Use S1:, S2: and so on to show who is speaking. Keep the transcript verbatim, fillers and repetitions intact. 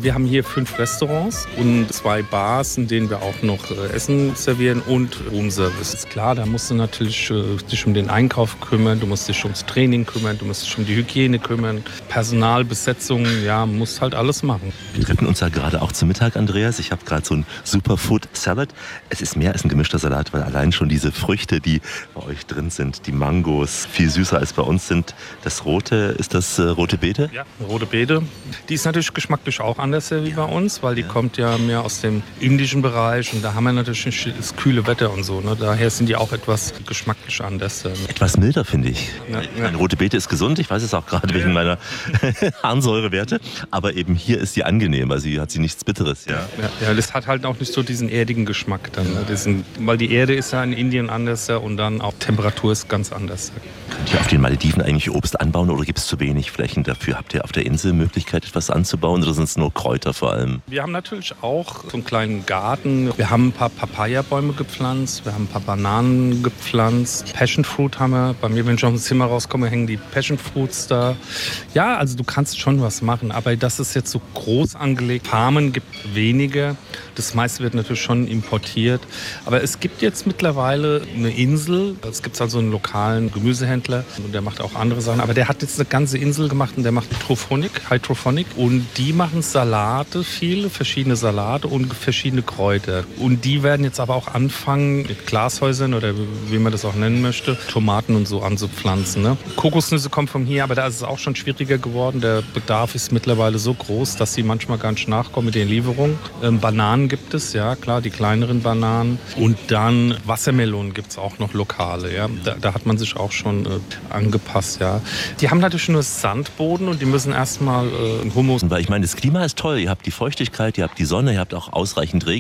S1: wir haben hier fünf Restaurants und zwei Bars, in denen wir auch noch äh, Essen servieren und Roomservice. Ist klar, da musst du natürlich äh, dich um den Einkauf kümmern, du musst dich ums Training kümmern, du musst dich um die Hygiene kümmern, Personalbesetzung, ja, musst halt alles machen.
S2: Wir treffen uns ja gerade auch zum Mittag, Andreas. Ich habe gerade so ein Superfood Salad. Es ist mehr als ein gemischter Salat, weil allein schon diese Früchte, die bei euch drin sind, die Mangos, viel süßer als bei uns sind. Das Rote, ist das äh, rote Beete?
S1: Ja, rote Beete. Die ist natürlich geschmacklich auch anders wie bei uns, weil die ja. kommt ja mehr aus dem indischen Bereich und da haben wir natürlich das kühle Wetter und so. Ne? Daher sind die auch etwas geschmacklich anders.
S2: Etwas milder, finde ich.
S1: Ja,
S2: ja. Eine rote Beete ist gesund, ich weiß es auch gerade wegen meiner Harnsäurewerte, aber eben hier ist sie angenehm, also hier hat sie nichts Bitteres. Ja,
S1: ja, ja, das hat halt auch nicht so diesen erdigen Geschmack dann. Ne? Diesen, weil die Erde ist ja in Indien anders und dann auch Temperatur ist ganz anders.
S2: Könnt ihr auf den Malediven eigentlich Obst anbauen oder gibt es zu wenig Flächen dafür? Habt ihr auf der Insel Möglichkeit, etwas anzubauen oder sind es nur Kräuter vor allem?
S1: Wir haben natürlich auch so einen kleinen Garten. Wir haben ein paar Papaya-Bäume gepflanzt, wir haben ein paar Bananen gepflanzt. Passion Fruit haben wir. Bei mir, wenn ich aus dem Zimmer rauskomme, hängen die Passion Fruits da. Ja, also du kannst schon was machen, aber das ist jetzt so groß angelegt. Farmen gibt wenige. Das meiste wird natürlich schon importiert. Aber es gibt jetzt mittlerweile eine Insel. Es gibt also einen lokalen Gemüsehändler und der macht auch andere Sachen. Aber der hat jetzt eine ganze Insel gemacht und der macht Hydrophonik, Hydrophonik. Und die machen Salate, viele verschiedene Salate und verschiedene Kräuter. Und die werden jetzt aber auch anfangen, mit Glashäusern oder wie man das auch nennen möchte, Tomaten und so anzupflanzen. Ne? Kokosnüsse kommen von hier, aber da ist es auch schon schwieriger geworden. Der Bedarf ist mittlerweile so groß, dass sie manchmal gar nicht nachkommen mit den Lieferungen. Ähm, Bananen gibt es, ja klar, die kleineren Bananen. Und dann Wassermelonen gibt es auch noch lokale. Ja? Da, da hat man sich auch schon äh, angepasst. Ja? Die haben natürlich nur Sandboden und die müssen erstmal äh, Humus.
S2: Weil ich meine, das Klima ist toll. Ihr habt die Feuchtigkeit, ihr habt die Sonne, ihr habt auch ausreichend Regen.